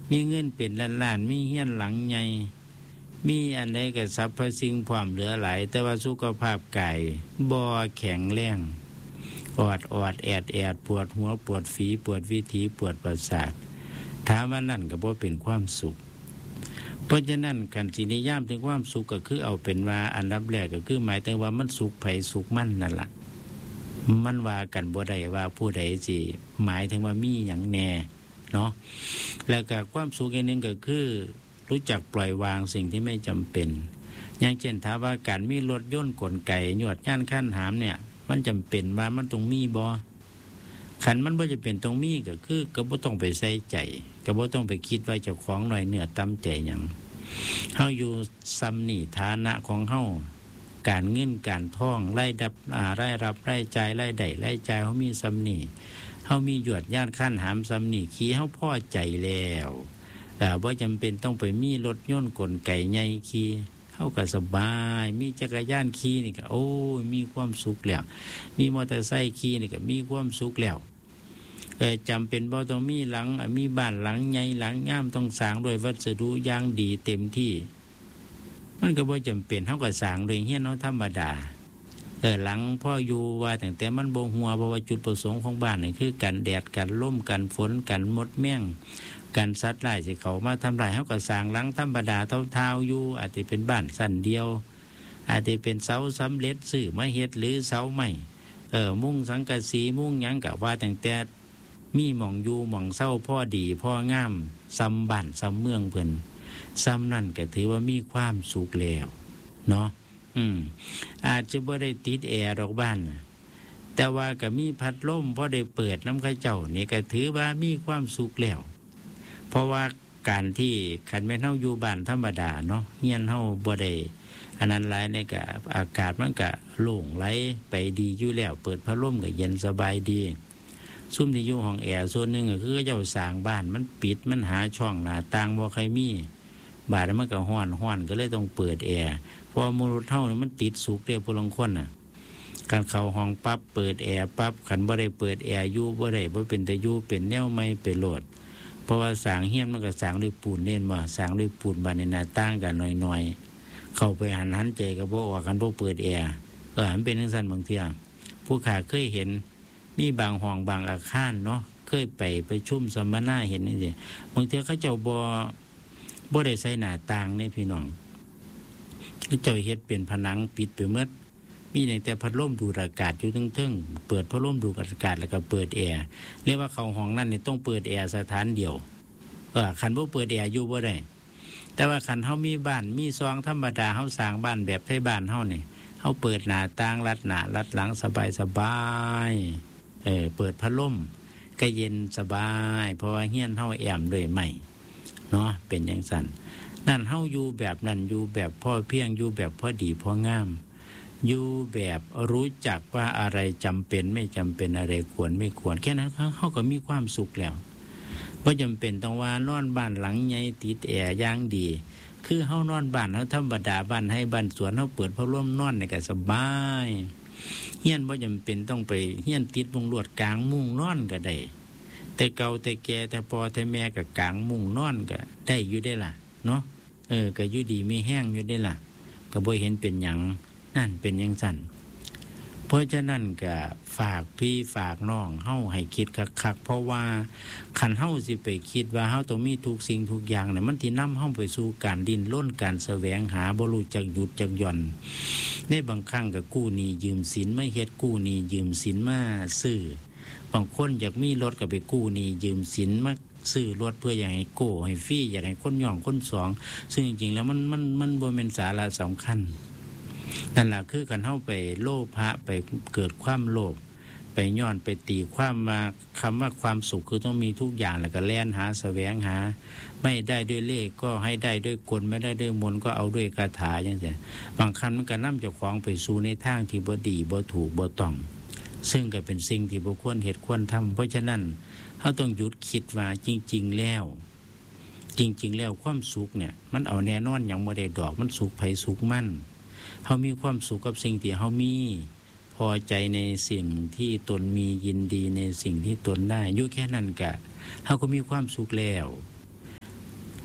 มีเงินเป็นล้านๆมีเฮียนหลังใหญ่มีอันใดก็สรรพสิ่งพร้อมเหลือหลายแต่ว่าสุขภาพกายบ่แข็งแรงอดแอดปวดหัวปวดฝีปวดวิถีปวดประสาทถามว่านั่นก็บ่เป็นความสุขเพราะฉะนั้นการสินิยามถึงความสุขก็คือเอาเป็นว่าอันดับแรกก็คือหมายถึงว่ามันสุขไผสุขมันนั่นล่ะมันว่ากันบ่ได้ว่าผู้ใดสิหมายถึงว่ามีหยังแน่เนาะแล้วก็ความสุขอีกนึงก็คือรู้จักปล่อยวางสิ่งที่ไม่จำเป็นอย่างเช่นถ้าว่าการมีรถยนต์กลไกยวดย่านขั้นหามเนี่ยมันจำเป็นว่ามันต้องมีบ่ขันมันบ่จะเป็นต้องมีก็คือก็บ่ต้องไปใส่ใจก็บ่ต้องไปคิดว่าเจ้าของน้อยเนื้อต่ำใจหยังเฮาอยู่ซ้ำนี่ฐานะของเฮาการเงินการทองรายรับรายจ่ายรายได้รายจ่ายเฮามีซ้ำนี่เฮามียวดย่านขั้นหามซ้ำนี่ขี่เฮาพอใจแล้วบ่จำเป็นต้องไปมีรถยนต์กลไกใหญ่ขี่เฮาก็สบายมีจักรยานขี่นี่ก็โอ้ยมีความสุขแล้วมีมอเตอร์ไซค์ขี่นี่ก็มีความสุขแล้วจำเป็นบ่ต้องมีหลังมีบ้านหลังใหญ่หลังงามต้องสร้างด้วยวัสดุอย่างดีเต็มที่มันก็บ่จำเป็นเฮาก็สร้างโดยเฮียนเฮาธรรมดาหลังพ่ออยู่ว่าตั้งแต่มันบ่หัวเพราะว่าจุดประสงค์ของบ้านนี่คือกันแดดกันลมกันฝนกันมดแมงกันสัตว์ร้ายสิเข้ามาทำลายเฮาก็สร้างหลังธรรมดาเท่าๆอยู่อาจจะเป็นบ้านสั้นเดียวอาจจะเป็นเสาสำเร็จซื้อมาเฮ็ดหรือเสาไม้มุ้งสังกะสีมุ้งหยังก็ว่าตั้งแต่มีหม่องอยู่หม่องเศร้าพ่อดีพ่องามซ้ำบ้านซ้ำเมืองเพิ่นซ้ำนั่นก็ถือว่ามีความสุขแล้วเนาะอาจจะบ่ได้ติดแอร์ดอกบ้านแต่ว่าก็มีพัดลมพอได้เปิดน้ำข้าเจ้านี่ก็ถือว่ามีความสุขแล้วเพราะว่าการที่คันแม่นเฮาอยู่บ้านธรรมดาเนาะเฮียนเฮาบ่ได้อันนั้นหลายในก็อากาศมันก็โล่งไหลไปดีอยู่แล้วเปิดพัดลมก็เย็นสบายดีซุ่มที่อยู่ห้องแอร์ส่วนหนึ่งก็คือเจ้าสร้างบ้านมันปิดมันหาช่องหน้าต่างบ่ใครมีบ้านมันก็ร้อนก็เลยต้องเปิดแอร์พอมนุษย์เฮานี่มันติดสุขเด้ผู้ลางคนน่ะการเข้าห้องปั๊บเปิดแอร์ปั๊บคันบ่ได้เปิดแอร์อยู่บ่ได้บ่เป็นตาอยู่เป็นแนวใหม่ไปโลดเพราะว่าสร้างเฮียนมันก็สร้างด้วยปูนเน้นว่าสร้างด้วยปูนบ้านในหน้าต่างกันหน่อยๆเข้าไปหันใจก็บ่ออกกันบ่เปิดแอร์มันเป็นจังซั่นบางเที่ยผู้ข้าเคยเห็นมีบางห้องบางอาคารเนาะเคยไปประชุมสัมมนาเห็นนี่สิบางเที่ยเขาเจ้าบ่ได้ใส่หน้าต่างนี่พี่น้องเขาเจ้าเฮ็ดเป็นผนังปิดไปหมดมีแต่พัดลมดูดอากาศอยู่เทิงๆเปิดพัดลมดูดอากาศแล้วก็เปิดแอร์เรียกว่าเข้าห้องนั้นนี่ต้องเปิดแอร์สถานเดียวคันบ่เปิดแอร์อยู่บ่ได้แต่ว่าคันเฮามีบ้านมีซองธรรมดาเฮาสร้างบ้านแบบไทยบ้านเฮานี่เฮาเปิดหน้าต่างรัดหน้ารัดหลังสบายเปิดพัดลมก็เย็นสบายเพราะว่าเฮียนเฮาแอมด้วยไม้เนาะเป็นจังซั่นนั่นเฮาอยู่แบบนั้นอยู่แบบพอเพียงอยู่แบบพอดีพองามอยู่แบบรู้จักว่าอะไรจำเป็นไม่จำเป็นอะไรควรไม่ควรแค่นั้นเฮาก็มีความสุขแล้วบ่จำเป็นต้องว่านอนบ้านหลังใหญ่ติดแอร์อย่างดีคือเฮานอนบ้านเฮาธรรมดาบ้านให้บ้านสวนเฮาเปิดพัดลมนอนนี่ก็สบายเฮียนบ่จำเป็นต้องไปเฮียนติดมุงลวดกลางมุ้งนอนก็ได้แต่เก่าแต่แก่แต่พอแต่แม่ก็กลางมุ้งนอนก็ได้อยู่ได้ล่ะเนาะก็อยู่ดีมีแห้งอยู่ได้ล่ะก็บ่เห็นเป็นหยังนั่นเป็นจังซั่นเพราะฉะนั้นก็ฝากพี่ฝากน้องเฮาให้คิดคักๆเพราะว่าคันเฮาสิไปคิดว่าเฮาต้องมีทุกสิ่งทุกอย่างเนี่ยมันสินำเฮาไปสู่การดิ้นรนการแสวงหาบ่รู้จักหยุดจักหย่อนในบางครั้งก็กู้หนี้ยืมสินมาเฮ็ดกู้หนี้ยืมสินมาซื้อบางคนอยากมีรถก็ไปกู้หนี้ยืมสินมาซื้อรถเพื่ออยากให้โก้ให้ฟรีอยากให้คนย่องคนสองซึ่งจริงๆแล้วมันบ่แม่นสาระสำคัญนั่นแหละคือกันเฮาไปโลภะไปเกิดความโลภไปย้อนไปตีความมาคำว่าความสุขคือต้องมีทุกอย่างแล้วก็แล่นหาแสวงหาไม่ได้ด้วยเลขก็ให้ได้ด้วยกลไม่ได้ด้วยมนต์ก็เอาด้วยคาถาอย่างเงี้ยบางครั้งมันก็นำเจ้าของไปสู่ในทางที่บ่ดีบ่ถูกบ่ต้องซึ่งก็เป็นสิ่งที่บ่ควรเฮ็ดควรทำเพราะฉะนั้นเฮาต้องหยุดคิดว่าจริงๆแล้วความสุขเนี่ยมันเอาแน่นอนหยังบ่ได้ดอกมันสุขไผสุขมันเฮามีความสุขกับสิ่งที่เฮามีพอใจในสิ่งที่ตนมียินดีในสิ่งที่ตนได้อยู่แค่นั้นก็เฮาก็มีความสุขแล้ว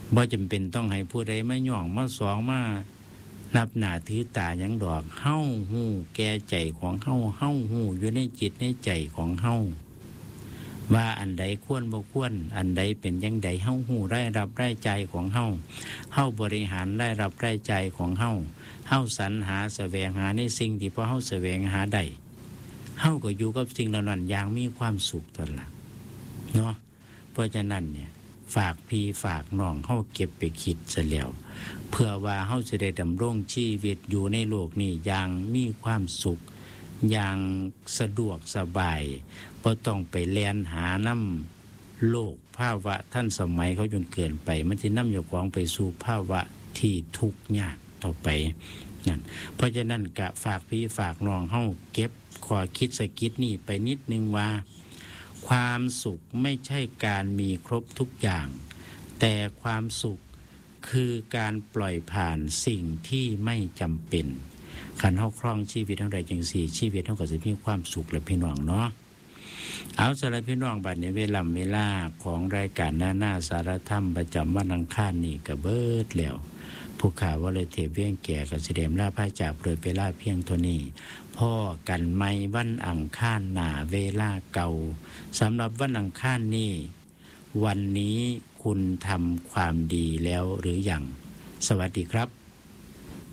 บ่จำเป็นต้องให้ผู้ใดมาย่องมาสองมานับหน้าถือตาหยังดอกเฮาฮู้แก่ใจของเฮาเฮาฮู้อยู่ในจิตในใจของเฮาว่าอันใดควรบ่ควรอันใดเป็นจังใดเฮาฮู้รายรับรายจ่ายของเฮาเฮาบริหารรายรับรายจ่ายของเฮาเฮาสรรหาแสวงหาในสิ่งที่พอเฮาแสวงหาได้เฮาก็อยู่กับสิ่งเหล่านั้นอย่างมีความสุขตลอดเนาะเพราะฉะนั้นเนี่ยฝากพี่ฝากน้องเฮาเก็บไปคิดซะแล้วเพื่อว่าเฮาจะได้ดำรงชีวิตอยู่ในโลกนี้อย่างมีความสุขอย่างสะดวกสบายบ่ต้องไปแล่นหาน้ำโลกภาวะท่านสมัยเขาจนเกินไปมันสินำเจ้าของไปสู่ภาวะที่ทุกข์ยากต่อไปนั่นเพราะฉะนั้นก็ฝากพี่ฝากน้องเฮาเก็บขอคิดสะกิดนี่ไปนิดนึงว่าความสุขไม่ใช่การมีครบทุกอย่างแต่ความสุขคือการปล่อยผ่านสิ่งที่ไม่จำเป็นคันเฮาครองชีวิตเฮาได้จังซี่ชีวิตเฮาก็สิมีความสุขและพี่น้องเนาะเอาสำหรับพี่น้องบัดนี้เวลาของรายการหน้าสารธรรมประจำวันอังคารนี่ก็เบิดแล้วผู้ข่าวว่าเลยเทพเวียงแก่กับเสด็จลาพระจากโดยเวลาเพียงเท่านี้พ่อกันไม่วันอังคารหน้าเวลาเก่าสำหรับวันอังคารนี้วันนี้คุณทำความดีแล้วหรือยังสวัสดีครับ